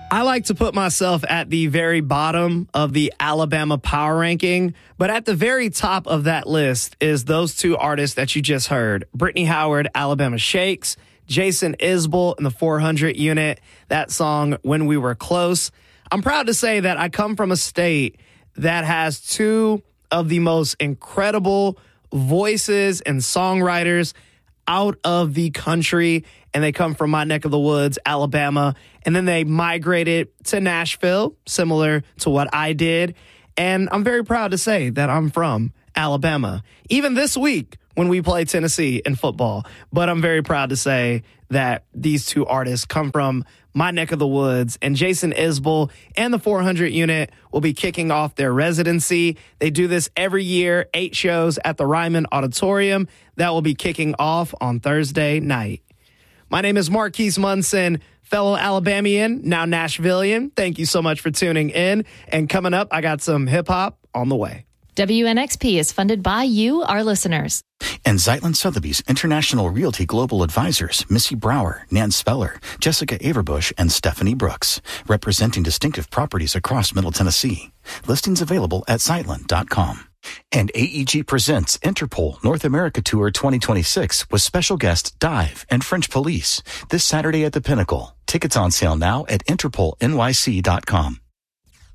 I like to put myself at the very bottom of the Alabama power ranking, but at the very top of that list is those two artists that you just heard. Brittany Howard, Alabama Shakes, Jason Isbell in the 400 unit, that song, When We Were Close. I'm proud to say that I come from a state that has two of the most incredible voices and songwriters out of the country, and they come from my neck of the woods, Alabama, and then they migrated to Nashville, similar to what I did, and I'm very proud to say that I'm from Alabama, even this week when we play Tennessee in football, but I'm very proud to say that these two artists come from my neck of the woods, and Jason Isbell and the 400 unit will be kicking off their residency. They do this every year, 8 shows at the Ryman Auditorium. That will be kicking off on Thursday night. My name is Marquise Munson, fellow Alabamian, now Nashvilleian. Thank you so much for tuning in. And coming up, I got some hip hop on the way. WNXP is funded by you, our listeners. And Zeitlin Sotheby's International Realty Global Advisors, Missy Brower, Nan Speller, Jessica Averbush, and Stephanie Brooks, representing distinctive properties across Middle Tennessee. Listings available at Zeitlin.com. And AEG presents Interpol North America Tour 2026 with special guests Dive and French Police this Saturday at the Pinnacle. Tickets on sale now at InterpolNYC.com.